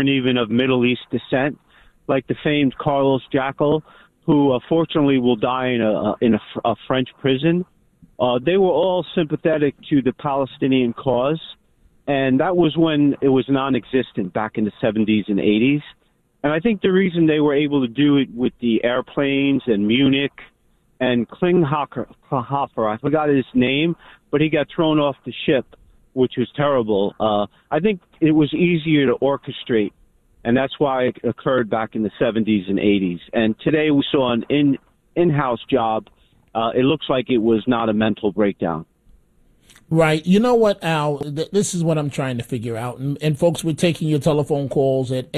even of Middle East descent, like the famed Carlos Jackal, who fortunately will die in a French prison. They were all sympathetic to the Palestinian cause, and that was when it was non-existent back in the 70s and 80s. And I think the reason they were able to do it with the airplanes and Munich and Klinghoffer, I forgot his name, but he got thrown off the ship, which was terrible. I think it was easier to orchestrate, and that's why it occurred back in the 70s and 80s. And today we saw an in-house job. It looks like it was not a mental breakdown. Right. You know what, Al? This is what I'm trying to figure out. And folks, we're taking your telephone calls at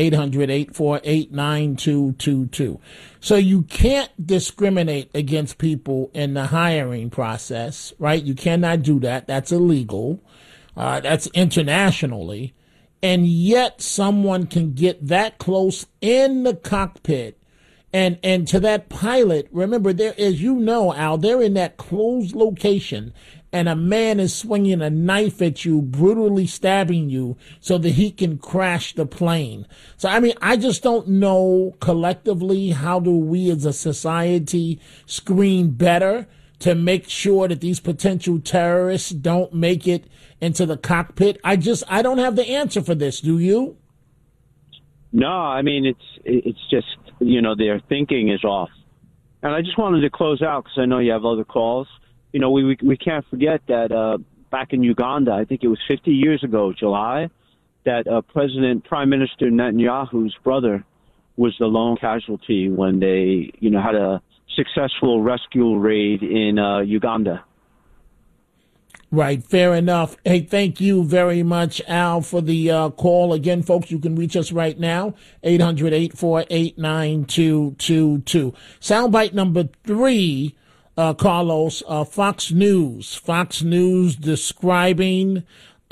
800-848-9222. So you can't discriminate against people in the hiring process, right? You cannot do that. That's illegal. That's internationally. And yet someone can get that close in the cockpit and to that pilot. Remember, there, as you know, Al, they're in that closed location, and a man is swinging a knife at you, brutally stabbing you so that he can crash the plane. So, I mean, I just don't know collectively, how do we as a society screen better to make sure that these potential terrorists don't make it into the cockpit? I don't have the answer for this. Do you? No, I mean, it's just, their thinking is off. And I just wanted to close out, because I know you have other calls. We can't forget that back in Uganda, I think it was 50 years ago, July, that Prime Minister Netanyahu's brother was the lone casualty when they, had a successful rescue raid in Uganda. Right, fair enough. Hey, thank you very much, Al, for the call. Again, folks, you can reach us right now, 800-848-9222. Soundbite number 3, Carlos, Fox News describing,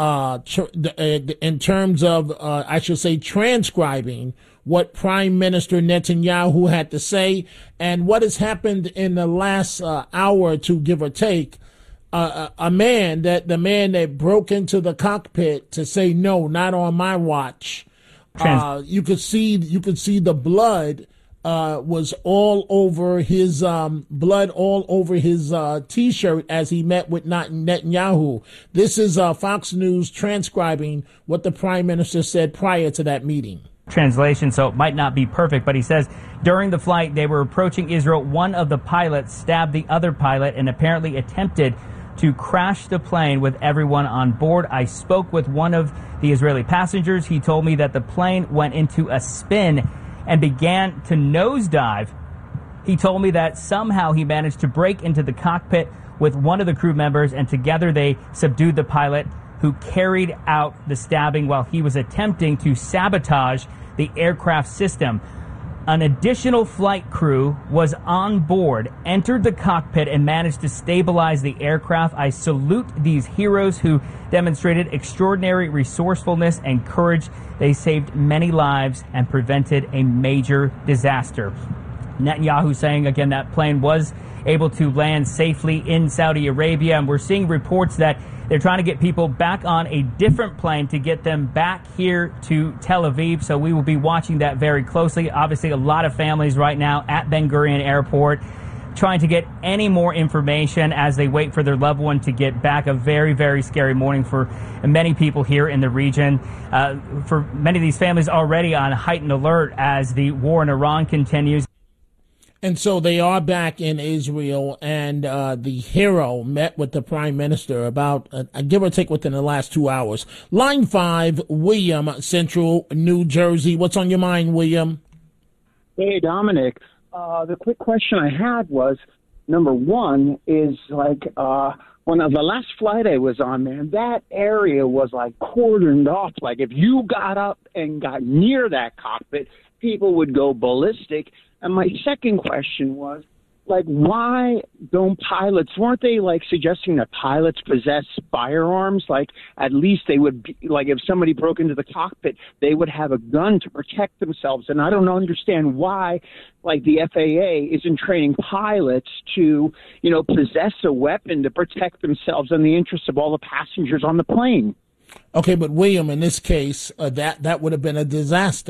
in terms of, I should say, transcribing what Prime Minister Netanyahu had to say, and what has happened in the last hour or two, give or take. The man that broke into the cockpit to say, no, not on my watch. You could see the blood, was all over his, t-shirt as he met with Netanyahu. This is, Fox News transcribing what the Prime Minister said prior to that meeting. Translation, so it might not be perfect, but he says during the flight they were approaching Israel. One of the pilots stabbed the other pilot and apparently attempted to crash the plane with everyone on board. I spoke with one of the Israeli passengers. He told me that the plane went into a spin and began to nosedive. He told me that somehow he managed to break into the cockpit with one of the crew members, and together they subdued the pilot, who carried out the stabbing while he was attempting to sabotage the aircraft system. An additional flight crew was on board, entered the cockpit, and managed to stabilize the aircraft. I salute these heroes who demonstrated extraordinary resourcefulness and courage. They saved many lives and prevented a major disaster. Netanyahu saying again that plane was able to land safely in Saudi Arabia, and we're seeing reports that they're trying to get people back on a different plane to get them back here to Tel Aviv. So we will be watching that very closely. Obviously, a lot of families right now at Ben Gurion Airport trying to get any more information as they wait for their loved one to get back. A very, very scary morning for many people here in the region. For many of these families already on heightened alert as the war in Iran continues. And so they are back in Israel, and the hero met with the Prime Minister about, give or take, within the last 2 hours. Line 5, William, Central New Jersey. What's on your mind, William? Hey, Dominic. The quick question I had was, number one is when the last flight I was on, man, that area was cordoned off. If you got up and got near that cockpit, people would go ballistic. And my second question was, why don't pilots, weren't they, suggesting that pilots possess firearms? At least they would be, if somebody broke into the cockpit, they would have a gun to protect themselves. And I don't understand why, the FAA isn't training pilots to, possess a weapon to protect themselves in the interest of all the passengers on the plane. Okay, but William, in this case, that would have been a disaster.